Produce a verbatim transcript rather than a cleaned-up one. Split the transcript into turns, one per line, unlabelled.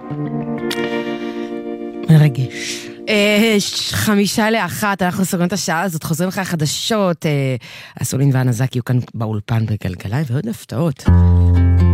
מרגש. חמישה לאחת, אנחנו סוגרים את השעה הזאת, חוזרים לך חדשות, אסולין ואנזק יהיו כאן באולפן בגלגלי, ועוד הפתעות.